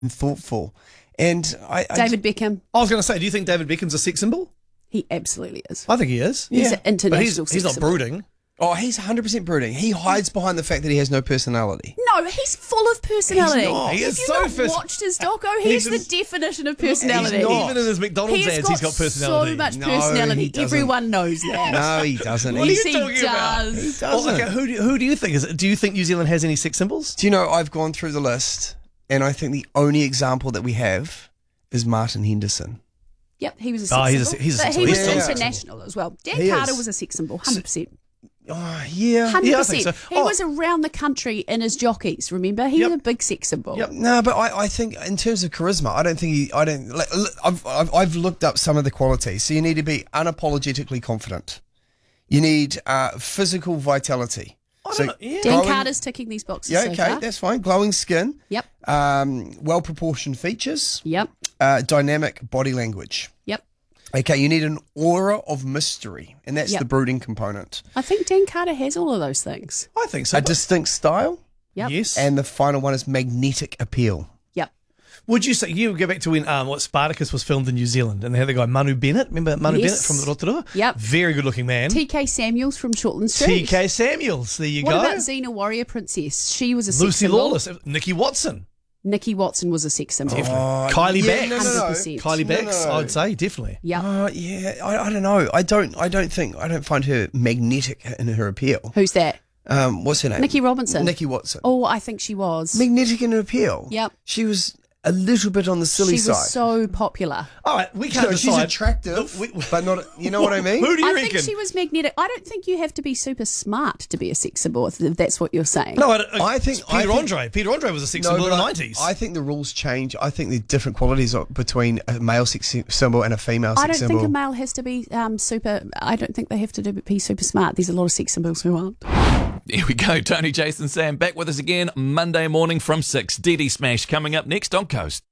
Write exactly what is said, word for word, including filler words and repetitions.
thoughtful. And I, I David Beckham, I was going to say, do you think David Beckham's a sex symbol? he absolutely is. I think he is. He's Yeah. an international But he's, sex he's not symbol. brooding. oh, he's one hundred percent brooding. He hides behind the fact that he has no personality. No, he's full of personality. He's not. He Have is you so not pers- watched his doco? He's He's- the definition of personality. He's not. Even in his McDonald's He's ads, got he's got personality. so much No, personality. he doesn't. Everyone knows that. No, he doesn't. What are He's- you he talking about? does. He Well, doesn't. okay, who do, who do you think is? Do you think New Zealand has any sex symbols? Do you know, I've gone through the list, and I think the only example that we have is Martin Henderson. Yep, he was a sex Oh, he's a- symbol. he's a but sex he symbol. was He's still a sex international as well. Dan He Carter is. was a sex symbol, one hundred percent. Oh, yeah. one hundred Yeah, I percent. think so. He Oh. was around the country in his jockeys, remember? He Yep. was a big sex symbol. Yep. No, but I, I think in terms of charisma, I don't think he, I don't, like, look, I've, I've, I've looked up some of the qualities. So you need to be unapologetically confident. You need uh, physical vitality. I So don't know. Yeah. Dan glowing- Carter's ticking these boxes Yeah, so okay, far. that's fine. Glowing skin, Yep, um, well-proportioned features, yep, uh, dynamic body language. yep. Okay, you need an aura of mystery, and that's Yep. the brooding component. I think Dan Carter has all of those things. I think so. A but- distinct style, Yep. Yes. and the final one is magnetic appeal. Yep. Would you say you go back to when um, what Spartacus was filmed in New Zealand, and they had the guy Manu Bennett? Remember Manu Yes. Bennett from the Rotorua? Yep. Very good looking man. T K Samuels from Shortland Street. T K Samuels. There you What go. about Xena Warrior Princess? She was a sex Lucy symbol. Lawless. Nikki Watson. Nikki Watson was a sex symbol. Oh, Kylie yeah, Baxx. no, no, no. one hundred percent. Kylie No, Baxx, no. I'd say definitely. Yep. Oh yeah, I, I don't know. I don't. I don't think. I don't find her magnetic in her appeal. Who's that? Um, what's her name? Nikki Robinson. Nikki Watson. Oh, I think she was. Magnetic in her appeal. Yep. She was a little bit on the silly she side. was so popular. All right, we can't No, she's decide. attractive, Look, we- but not. You know what I mean? Who do you I reckon? think she was magnetic. I don't think you have to be super smart to be a sex symbol, if that's what you're saying. no, I, I, I think- Peter I think- Andre. Peter Andre was a sex No, symbol in but the I- nineties. I think the rules change. I think the different qualities are between a male sex symbol and a female I sex don't symbol. think a male has to be um, super. I don't think they have to do, be super smart. There's a lot of sex symbols who aren't. There we go. Tony, Jason, Sam back with us again Monday morning from six. D D Smash coming up next on Coast.